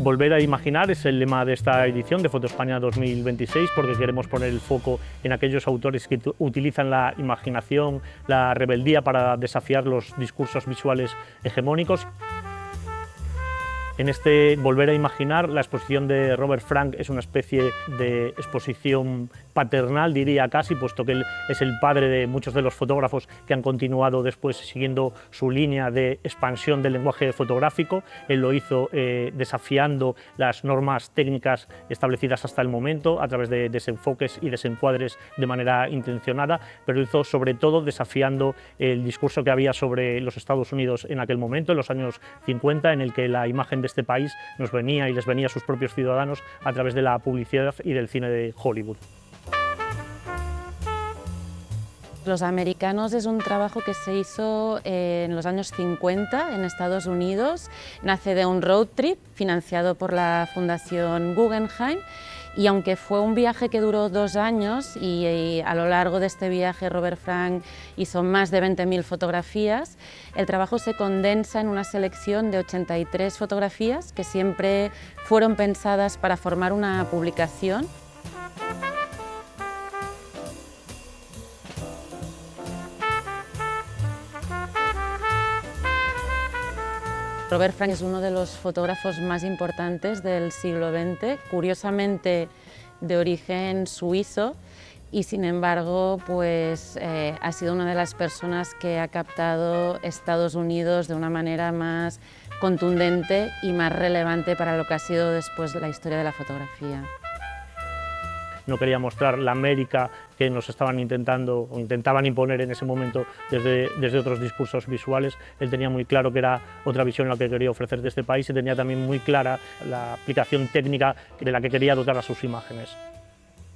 Volver a imaginar es el lema de esta edición de Foto España 2026, porque queremos poner el foco en aquellos autores que utilizan la imaginación, la rebeldía para desafiar los discursos visuales hegemónicos. En este Volver a imaginar, la exposición de Robert Frank es una especie de exposición paternal, diría casi, puesto que él es el padre de muchos de los fotógrafos que han continuado después siguiendo su línea de expansión del lenguaje fotográfico. Él lo hizo desafiando las normas técnicas establecidas hasta el momento a través de desenfoques y desencuadres de manera intencionada, pero lo hizo sobre todo desafiando el discurso que había sobre los Estados Unidos en aquel momento, en los años 50, en el que la imagen de este país nos venía y les venía a sus propios ciudadanos a través de la publicidad y del cine de Hollywood. Los Americanos es un trabajo que se hizo en los años 50 en Estados Unidos. Nace de un road trip financiado por la Fundación Guggenheim, y aunque fue un viaje que duró 2 años y a lo largo de este viaje Robert Frank hizo más de 20.000 fotografías, el trabajo se condensa en una selección de 83 fotografías que siempre fueron pensadas para formar una publicación. Robert Frank es uno de los fotógrafos más importantes del siglo XX, curiosamente de origen suizo, y sin embargo pues, ha sido una de las personas que ha captado Estados Unidos de una manera más contundente y más relevante para lo que ha sido después la historia de la fotografía. No quería mostrar la América que nos estaban intentando o intentaban imponer en ese momento desde otros discursos visuales. Él tenía muy claro que era otra visión la que quería ofrecer de este país y tenía también muy clara la aplicación técnica de la que quería dotar a sus imágenes.